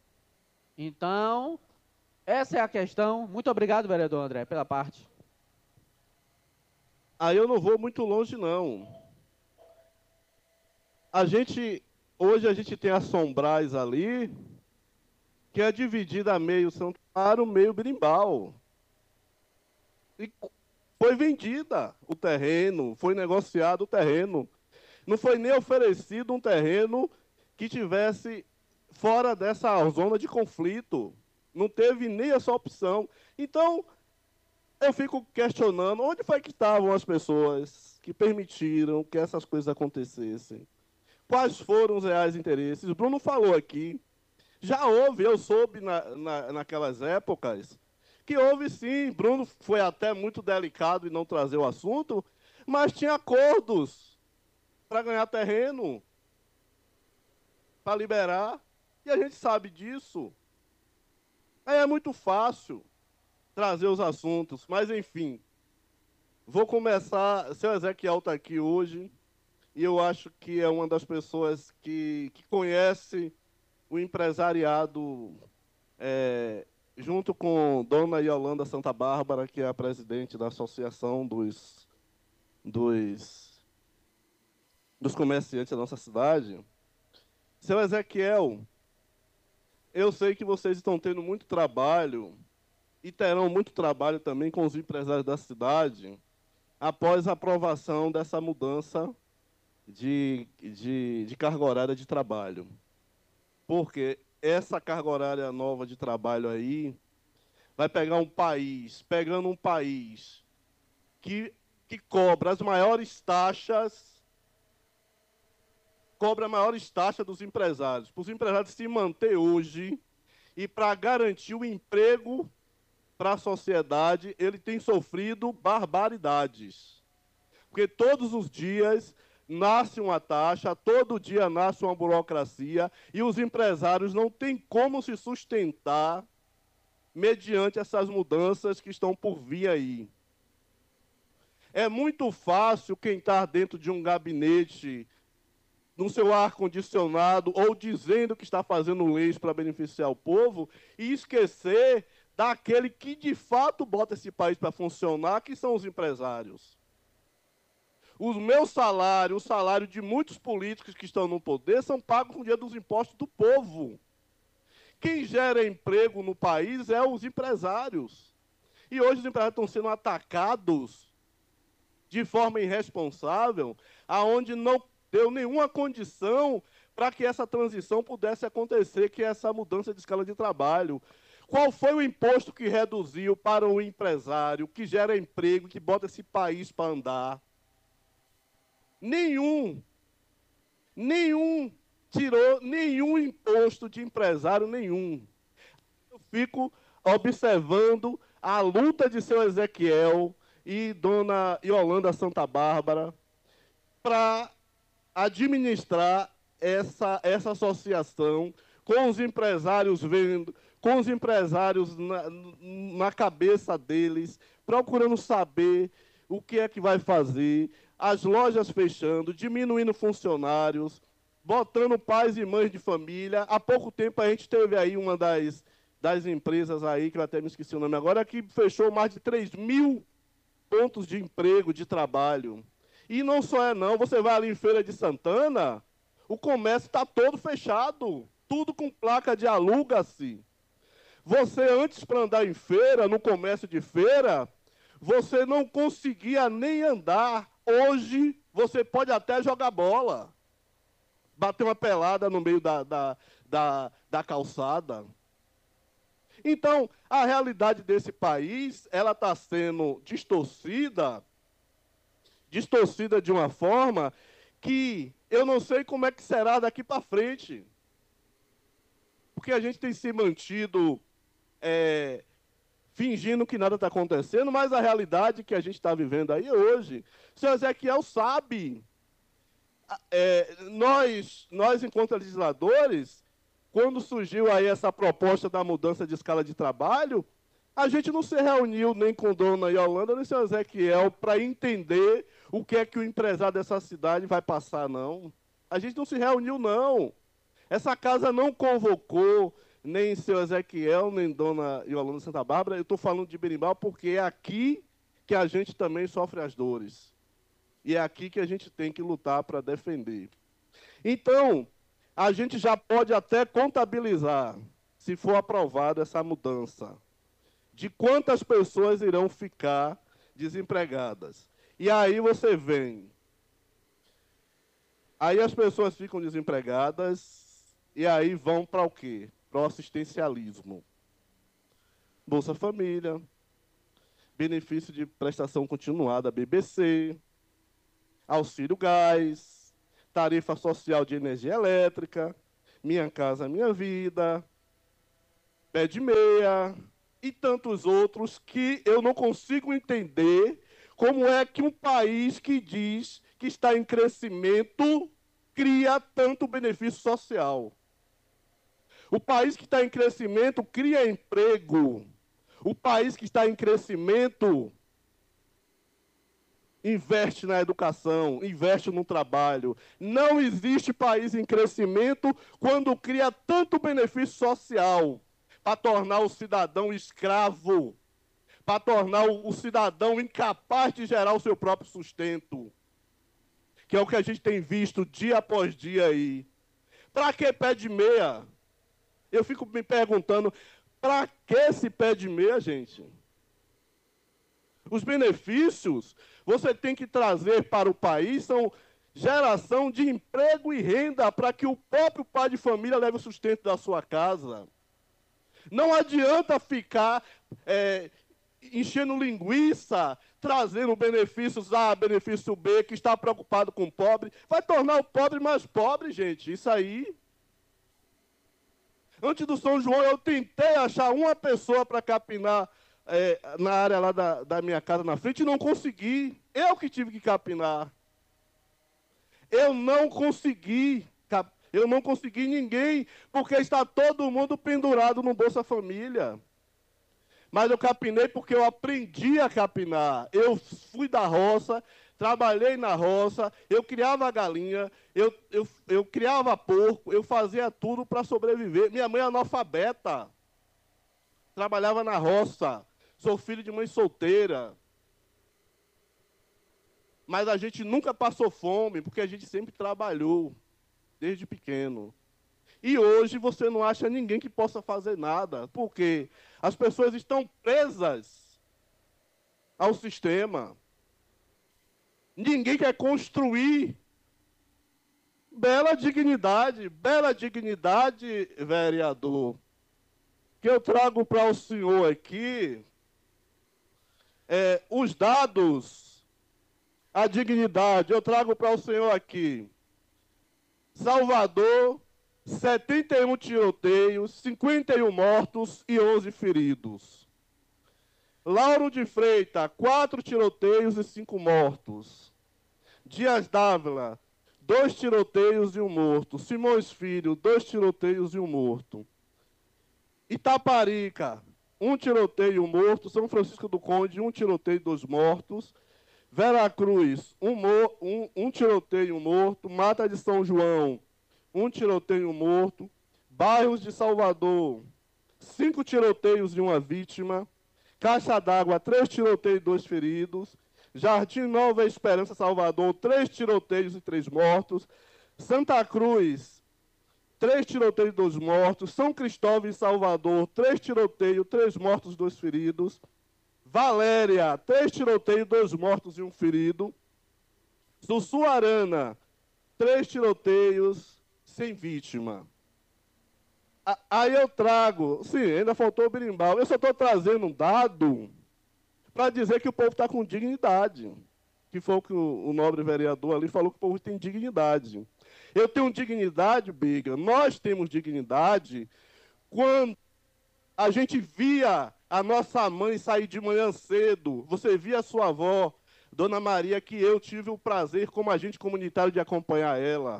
Então, essa é a questão. Muito obrigado, vereador André, pela parte. Aí eu não vou muito longe, não. Hoje a gente tem a Sombrais ali, que é dividida meio Santo Amaro, meio Berimbau. E foi vendida o terreno, foi negociado o terreno. Não foi nem oferecido um terreno que tivesse fora dessa zona de conflito. Não teve nem essa opção. Então, eu fico questionando, onde foi que estavam as pessoas? que permitiram que essas coisas acontecessem? Quais foram os reais interesses? O Bruno falou aqui. Já houve, eu soube naquelas épocas, que houve sim. Bruno foi até muito delicado em não trazer o assunto, mas tinha acordos para ganhar terreno, para liberar, e a gente sabe disso. Aí é muito fácil trazer os assuntos, mas enfim. Vou começar. O seu Ezequiel está aqui hoje, e eu acho que é uma das pessoas que conhece o empresariado, junto com Dona Yolanda Santa Bárbara, que é a presidente da Associação dos comerciantes da nossa cidade. Seu Ezequiel, eu sei que vocês estão tendo muito trabalho, e terão muito trabalho também com os empresários da cidade, após a aprovação dessa mudança de carga horária de trabalho. Porque essa carga horária nova de trabalho aí vai pegar pegando um país que cobra as maiores taxas, dos empresários. Para os empresários se manter hoje e para garantir o emprego para a sociedade, ele tem sofrido barbaridades. Porque todos os dias nasce uma taxa, todo dia nasce uma burocracia, e os empresários não têm como se sustentar mediante essas mudanças que estão por vir aí. É muito fácil quem está dentro de um gabinete, no seu ar-condicionado, ou dizendo que está fazendo leis para beneficiar o povo, e esquecer daquele que de fato bota esse país para funcionar, que são os empresários. O meu salário, o salário de muitos políticos que estão no poder, são pagos com o dinheiro dos impostos do povo. Quem gera emprego no país é os empresários. E hoje os empresários estão sendo atacados de forma irresponsável, aonde não deu nenhuma condição para que essa transição pudesse acontecer, que é essa mudança de escala de trabalho. Qual foi o imposto que reduziu para o empresário, que gera emprego, que bota esse país para andar? Nenhum tirou nenhum imposto de empresário nenhum. Eu fico observando a luta de seu Ezequiel e Dona Yolanda Santa Bárbara para administrar essa associação com os empresários vendo, com os empresários na cabeça deles, procurando saber o que é que vai fazer, as lojas fechando, diminuindo funcionários, botando pais e mães de família. Há pouco tempo a gente teve aí uma das empresas aí, que eu até me esqueci o nome agora, que fechou mais de 3.000 pontos de emprego, de trabalho. E não só não, você vai ali em Feira de Santana, o comércio está todo fechado, tudo com placa de aluga-se. Você, antes para andar em feira, no comércio de feira, você não conseguia nem andar. Hoje, você pode até jogar bola, bater uma pelada no meio da calçada. Então, a realidade desse país, ela está sendo distorcida de uma forma que eu não sei como é que será daqui para frente. Porque a gente tem se mantido fingindo que nada está acontecendo, mas a realidade que a gente está vivendo aí hoje, o senhor Ezequiel sabe, nós, enquanto legisladores, quando surgiu aí essa proposta da mudança de escala de trabalho, a gente não se reuniu nem com Dona Yolanda, nem com o senhor Ezequiel, para entender o que é que o empresário dessa cidade vai passar, não. A gente não se reuniu, não. Essa casa não convocou nem o senhor Ezequiel, nem Dona Yolanda Santa Bárbara. Eu estou falando de Berimbau porque é aqui que a gente também sofre as dores. E é aqui que a gente tem que lutar para defender. Então, a gente já pode até contabilizar, se for aprovada essa mudança, de quantas pessoas irão ficar desempregadas. E aí você vem. Aí as pessoas ficam desempregadas e aí vão para o quê? Para o assistencialismo. Bolsa Família, benefício de prestação continuada, BBC, auxílio gás, tarifa social de energia elétrica, Minha Casa Minha Vida, Pé de Meia e tantos outros que eu não consigo entender como é que um país que diz que está em crescimento cria tanto benefício social. O país que está em crescimento cria emprego. O país que está em crescimento investe na educação, investe no trabalho. Não existe país em crescimento quando cria tanto benefício social para tornar o cidadão escravo, para tornar o cidadão incapaz de gerar o seu próprio sustento, que é o que a gente tem visto dia após dia aí. Para que pé de meia? Eu fico me perguntando, para que esse pé de meia, gente? Os benefícios você tem que trazer para o país são geração de emprego e renda para que o próprio pai de família leve o sustento da sua casa. Não adianta ficar enchendo linguiça, trazendo benefícios A, benefício B, que está preocupado com o pobre. Vai tornar o pobre mais pobre, gente. Isso aí. Antes do São João, eu tentei achar uma pessoa para capinar na área lá da minha casa na frente e não consegui. Eu que tive que capinar. Eu não consegui ninguém, porque está todo mundo pendurado no Bolsa Família. Mas eu capinei porque eu aprendi a capinar. Eu fui da roça, trabalhei na roça, eu criava galinha, eu criava porco, eu fazia tudo para sobreviver. Minha mãe é analfabeta, trabalhava na roça, sou filho de mãe solteira. Mas a gente nunca passou fome, porque a gente sempre trabalhou, desde pequeno. E hoje você não acha ninguém que possa fazer nada, porque as pessoas estão presas ao sistema. Ninguém quer construir bela dignidade, vereador, que eu trago para o senhor aqui, os dados, a dignidade, eu trago para o senhor aqui. Salvador, 71 tiroteios, 51 mortos e 11 feridos. Lauro de Freitas, 4 tiroteios e 5 mortos. Dias Dávila, 2 tiroteios e 1 morto. Simões Filho, 2 tiroteios e 1 morto. Itaparica, 1 tiroteio e 1 morto. São Francisco do Conde, 1 tiroteio e 2 mortos. Veracruz, 1 tiroteio e 1 morto. Mata de São João, 1 tiroteio e 1 morto. Bairros de Salvador, 5 tiroteios e 1 vítima. Caixa d'Água, 3 tiroteios e 2 feridos. Jardim Nova Esperança, Salvador, 3 tiroteios e 3 mortos. Santa Cruz, 3 tiroteios e 2 mortos. São Cristóvão, em Salvador, 3 tiroteios, 3 mortos e 2 feridos. Valéria, 3 tiroteios, 2 mortos e 1 ferido. Sussuarana, 3 tiroteios, sem vítima. Aí eu trago, sim, ainda faltou o berimbau. Eu só estou trazendo um dado para dizer que o povo está com dignidade. Que foi o que o nobre vereador ali falou, que o povo tem dignidade. Eu tenho dignidade, Biga, nós temos dignidade quando a gente via a nossa mãe sair de manhã cedo, você via a sua avó, Dona Maria, que eu tive o prazer, como agente comunitário, de acompanhar ela.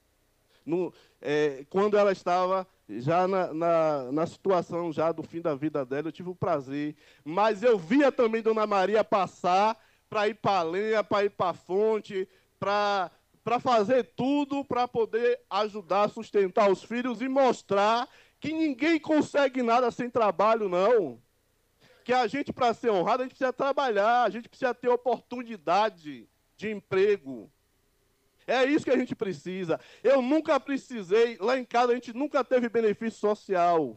Quando ela estava já na situação já do fim da vida dela, eu tive o prazer. Mas eu via também Dona Maria passar para ir para a lenha, para ir para a fonte, para fazer tudo para poder ajudar a sustentar os filhos e mostrar que ninguém consegue nada sem trabalho, não. Que a gente, para ser honrado, a gente precisa trabalhar, a gente precisa ter oportunidade de emprego. É isso que a gente precisa. Eu nunca precisei, lá em casa a gente nunca teve benefício social.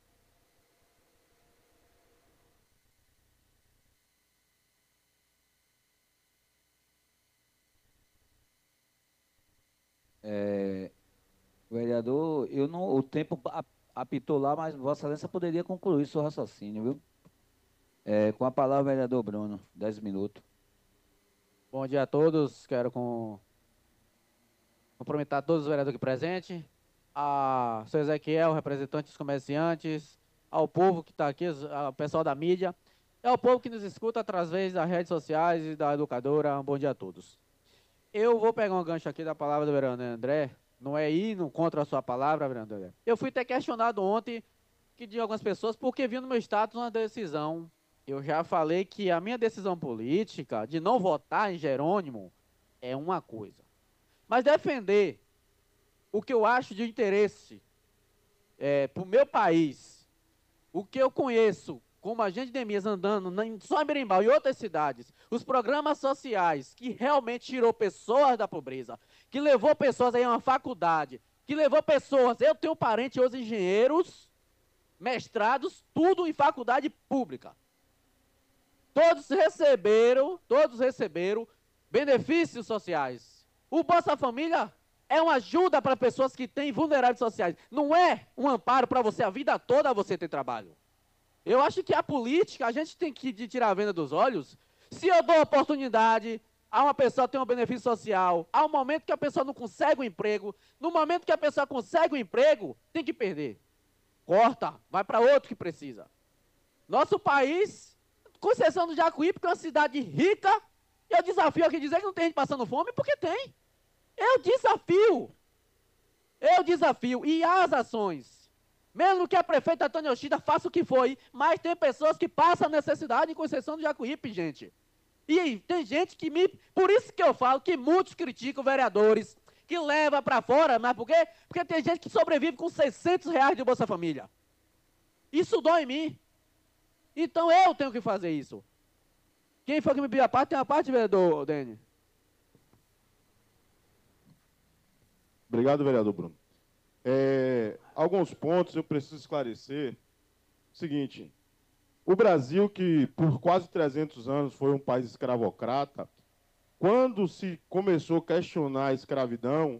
Vereador, o tempo apitou lá, mas Vossa Excelência poderia concluir seu raciocínio, viu? Com a palavra, vereador Bruno, 10 minutos. Bom dia a todos. Quero cumprimentar todos os vereadores aqui presentes, a seu Ezequiel, representante dos comerciantes, ao povo que está aqui, ao pessoal da mídia, e ao povo que nos escuta através das redes sociais e da educadora. Bom dia a todos. Eu vou pegar um gancho aqui da palavra do vereador André, não é ir contra a sua palavra, vereador André. Eu fui até questionado ontem de algumas pessoas porque vi no meu status uma decisão. Eu já falei que a minha decisão política de não votar em Jerônimo é uma coisa. Mas defender o que eu acho de interesse para o meu país, o que eu conheço como agente de Neemias andando só em Berimbau e outras cidades, os programas sociais que realmente tirou pessoas da pobreza, que levou pessoas aí a uma faculdade, que levou pessoas, eu tenho parentes hoje engenheiros, mestrados, tudo em faculdade pública. Todos receberam benefícios sociais. O Bolsa Família é uma ajuda para pessoas que têm vulnerabilidades sociais. Não é um amparo para você a vida toda você ter trabalho. Eu acho que a política, a gente tem que tirar a venda dos olhos. Se eu dou oportunidade a uma pessoa ter um benefício social, há um momento que a pessoa não consegue um emprego, no momento que a pessoa consegue um emprego, tem que perder. Corta, vai para outro que precisa. Nosso país, com exceção do Jacuípe, que é uma cidade rica, eu desafio aqui dizer que não tem gente passando fome, porque tem. Eu desafio. E as ações, mesmo que a prefeita Tânia Yoshida faça o que foi, mas tem pessoas que passam necessidade em Conceição do Jacuípe, gente. E tem gente que por isso que eu falo que muitos criticam vereadores, que leva para fora, mas por quê? Porque tem gente que sobrevive com R$600 de Bolsa Família. Isso dói em mim. Então eu tenho que fazer isso. Quem for que me pedir a parte, tem a parte, vereador Dene. Obrigado, vereador Bruno. Alguns pontos eu preciso esclarecer. Seguinte, o Brasil, que por quase 300 anos foi um país escravocrata, quando se começou a questionar a escravidão,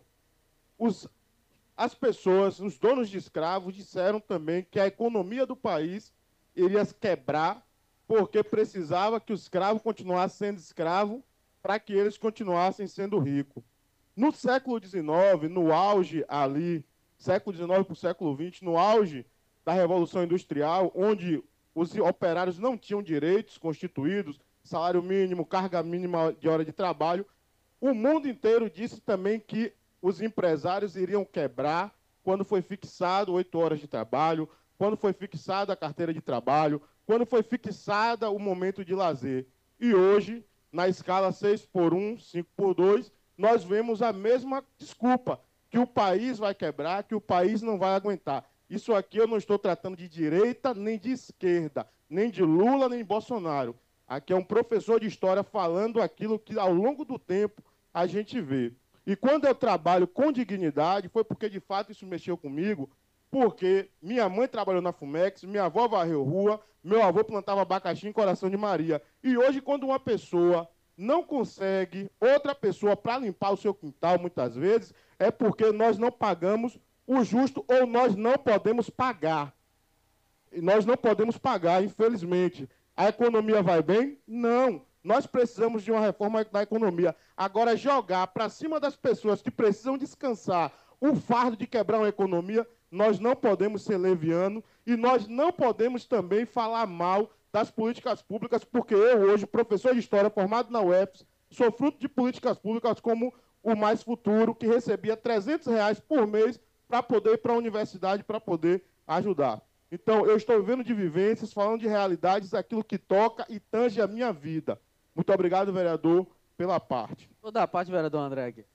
as pessoas, os donos de escravos, disseram também que a economia do país iria quebrar, porque precisava que o escravo continuasse sendo escravo para que eles continuassem sendo ricos. No século XIX, no auge ali, século XIX para o século XX, no auge da Revolução Industrial, onde os operários não tinham direitos constituídos, salário mínimo, carga mínima de hora de trabalho, o mundo inteiro disse também que os empresários iriam quebrar quando foi fixado 8 horas de trabalho, quando foi fixada a carteira de trabalho, quando foi fixada o momento de lazer. E hoje, na escala 6x1, 5x2, nós vemos a mesma desculpa, que o país vai quebrar, que o país não vai aguentar. Isso aqui eu não estou tratando de direita nem de esquerda, nem de Lula nem de Bolsonaro. Aqui é um professor de história falando aquilo que ao longo do tempo a gente vê. E quando eu trabalho com dignidade, foi porque de fato isso mexeu comigo, porque minha mãe trabalhou na Fumex, minha avó varreu rua, meu avô plantava abacaxi em Coração de Maria. E hoje, quando uma pessoa não consegue outra pessoa para limpar o seu quintal, muitas vezes, é porque nós não pagamos o justo ou nós não podemos pagar. E nós não podemos pagar, infelizmente. A economia vai bem? Não. Nós precisamos de uma reforma da economia. Agora, jogar para cima das pessoas que precisam descansar o fardo de quebrar uma economia, nós não podemos ser leviano e nós não podemos também falar mal das políticas públicas, porque eu, hoje, professor de História, formado na UFS, sou fruto de políticas públicas como o Mais Futuro, que recebia R$300 por mês para poder ir para a universidade, para poder ajudar. Então, eu estou vivendo de vivências, falando de realidades, aquilo que toca e tange a minha vida. Muito obrigado, vereador, pela parte. Vou dar a parte, vereador André. Aqui.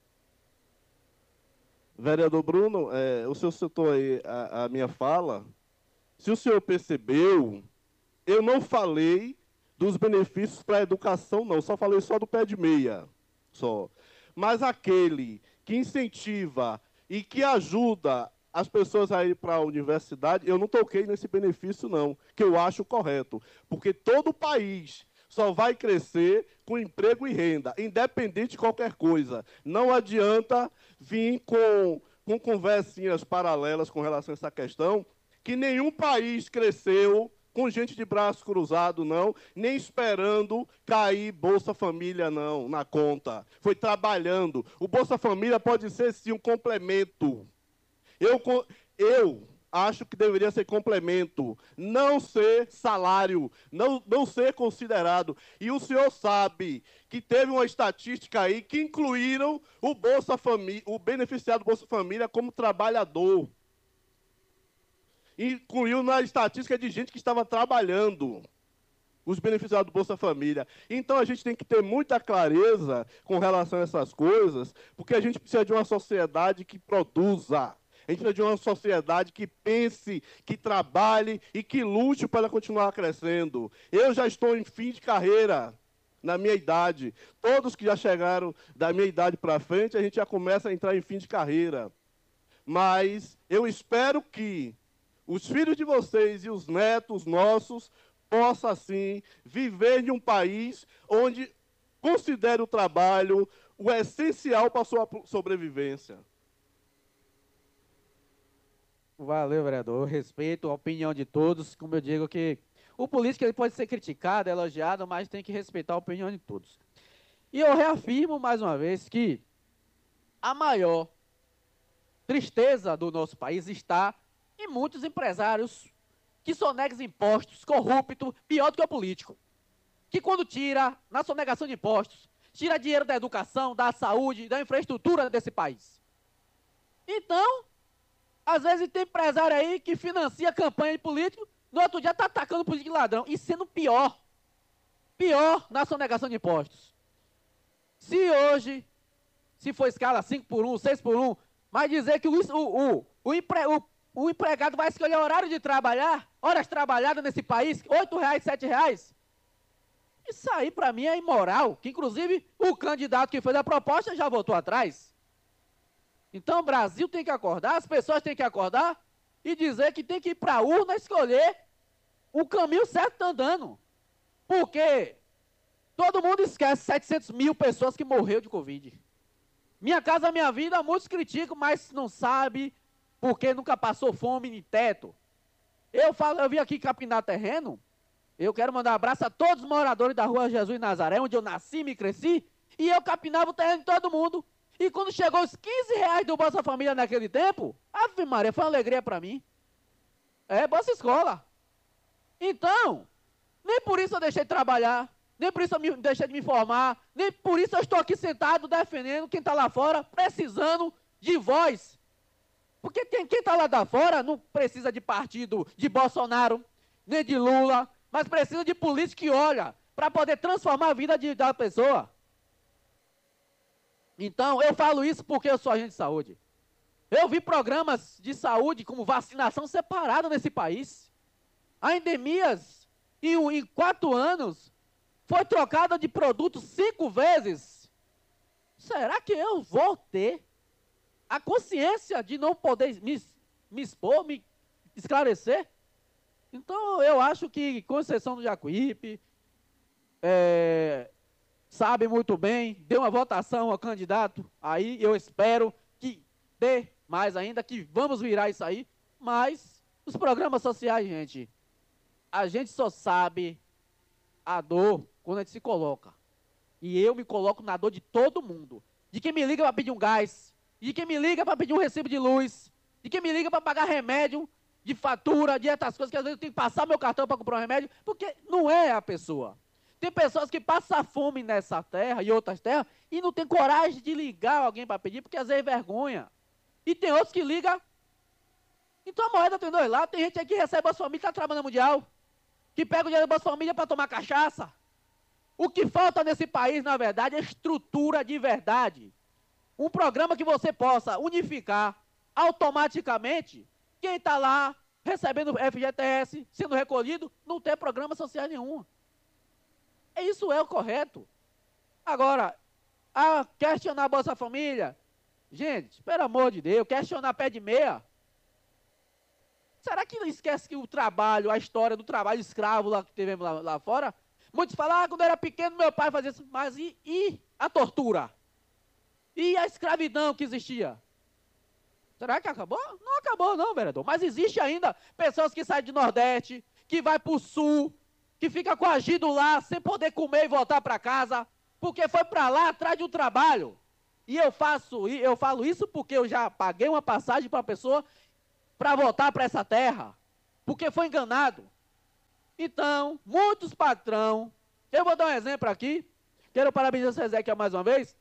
Vereador Bruno, o senhor citou aí a minha fala. Se o senhor percebeu, eu não falei dos benefícios para a educação, não. Só falei só do pé de meia. Só. Mas aquele que incentiva e que ajuda as pessoas a ir para a universidade, eu não toquei nesse benefício, não, que eu acho correto. Porque todo o país só vai crescer com emprego e renda, independente de qualquer coisa. Não adianta vir com conversinhas paralelas com relação a essa questão, que nenhum país cresceu com gente de braço cruzado, não, nem esperando cair Bolsa Família, não, na conta. Foi trabalhando. O Bolsa Família pode ser, sim, um complemento. Eu acho que deveria ser complemento, não ser salário, não ser considerado. E o senhor sabe que teve uma estatística aí que incluíram o Bolsa Família, o beneficiário do Bolsa Família como trabalhador. Incluiu na estatística de gente que estava trabalhando, os beneficiados do Bolsa Família. Então, a gente tem que ter muita clareza com relação a essas coisas, porque a gente precisa de uma sociedade que produza. A gente precisa de uma sociedade que pense, que trabalhe e que lute para continuar crescendo. Eu já estou em fim de carreira, na minha idade. Todos que já chegaram da minha idade para frente, a gente já começa a entrar em fim de carreira. Mas eu espero que os filhos de vocês e os netos nossos possam, assim, viver em um país onde considere o trabalho o essencial para a sua sobrevivência. Valeu, vereador. Eu respeito a opinião de todos. Como eu digo que o político ele pode ser criticado, elogiado, mas tem que respeitar a opinião de todos. E eu reafirmo mais uma vez que a maior tristeza do nosso país está em muitos empresários que sonegam impostos, corruptos, pior do que o político. Que quando tira, na sonegação de impostos, tira dinheiro da educação, da saúde, da infraestrutura desse país. Então, às vezes tem empresário aí que financia campanha de político, no outro dia está atacando político de ladrão. E sendo pior na sonegação de impostos. Se hoje, se for escala 5 por 1, 6 por 1, mas dizer que o empregado vai escolher horário de trabalhar, horas trabalhadas nesse país, R$ 8, R$ 7. Isso aí, para mim, é imoral, que inclusive o candidato que fez a proposta já voltou atrás. Então, o Brasil tem que acordar, as pessoas têm que acordar e dizer que tem que ir para a urna escolher o caminho certo que está andando. Porque todo mundo esquece 700 mil pessoas que morreram de Covid. Minha Casa Minha Vida, muitos criticam, mas não sabe porque nunca passou fome nem teto. Eu vim aqui capinar terreno, eu quero mandar um abraço a todos os moradores da rua Jesus Nazaré, onde eu nasci e me cresci, e eu capinava o terreno de todo mundo. E quando chegou os R$ 15 do Bolsa Família naquele tempo, Ave Maria, foi uma alegria para mim. É, Bolsa Escola. Então, nem por isso eu deixei de trabalhar, nem por isso eu deixei de me formar, nem por isso eu estou aqui sentado defendendo quem está lá fora, precisando de voz. Porque quem está lá da fora não precisa de partido de Bolsonaro, nem de Lula, mas precisa de político que olha para poder transformar a vida da pessoa. Então, eu falo isso porque eu sou agente de saúde. Eu vi programas de saúde como vacinação separada nesse país. A endemias, em 4 anos, foi trocada de produto 5 vezes. Será que eu vou ter a consciência de não poder me expor, me esclarecer? Então, eu acho que Conceição do Jacuípe sabe muito bem, deu uma votação ao candidato, aí eu espero que dê mais ainda, que vamos virar isso aí, mas os programas sociais, gente, a gente só sabe a dor quando a gente se coloca. E eu me coloco na dor de todo mundo. De quem me liga para pedir um gás, de quem me liga para pedir um recibo de luz, de quem me liga para pagar remédio, de fatura, de outras coisas, que às vezes eu tenho que passar meu cartão para comprar um remédio, porque não é a pessoa. Tem pessoas que passam fome nessa terra e outras terras e não tem coragem de ligar alguém para pedir, porque às vezes é vergonha. E tem outros que ligam. Então a moeda tem 2 lados. Tem gente aí que recebe Bolsa Família, está trabalhando no Mundial, que pega o dinheiro da Bolsa Família para tomar cachaça. O que falta nesse país, na verdade, é estrutura de verdade. Um programa que você possa unificar automaticamente quem está lá recebendo FGTS, sendo recolhido, não tem programa social nenhum. Isso é o correto. Agora, a questionar a Bolsa Família, gente, pelo amor de Deus, questionar pé de meia. Será que não esquece que o trabalho, a história do trabalho escravo lá que tivemos lá fora? Muitos falam, quando eu era pequeno, meu pai fazia isso, mas e a tortura? E a escravidão que existia? Será que acabou? Não acabou não, vereador. Mas existe ainda pessoas que saem do Nordeste, que vai para o sul, que fica coagido lá, sem poder comer e voltar para casa, porque foi para lá atrás de um trabalho. E eu falo isso porque eu já paguei uma passagem para a pessoa para voltar para essa terra, porque foi enganado. Então, muitos patrão, eu vou dar um exemplo aqui, quero parabenizar o seu Ezequiel mais uma vez.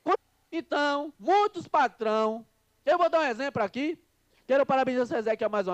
Então, muitos patrão, eu vou dar um exemplo aqui, quero parabenizar o seu Ezequiel mais uma vez.